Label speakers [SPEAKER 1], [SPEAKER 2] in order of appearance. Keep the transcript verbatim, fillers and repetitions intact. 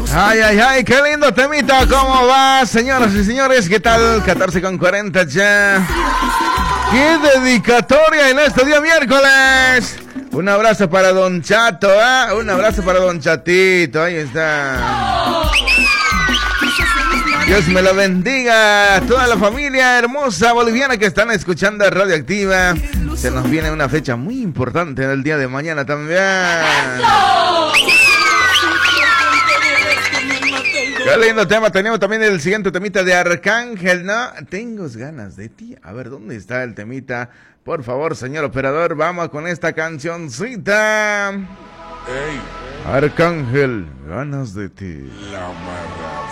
[SPEAKER 1] Ay, ay, ay, qué lindo temita, ¿cómo va, señoras y señores? ¿Qué tal? catorce con cuarenta ya. ¡Qué dedicatoria en este día miércoles! Un abrazo para Don Chato, ¿eh? Un abrazo para Don Chatito, ahí está. Dios me lo bendiga a toda la familia hermosa boliviana que están escuchando Radioactiva. Se nos viene una fecha muy importante en el día de mañana también. Qué lindo tema. Tenemos también el siguiente temita de Arcángel, ¿no? Tengo ganas de ti. A ver, ¿dónde está el temita? Por favor, señor operador, vamos con esta cancioncita.
[SPEAKER 2] Hey.
[SPEAKER 1] Arcángel, ganas de ti.
[SPEAKER 2] La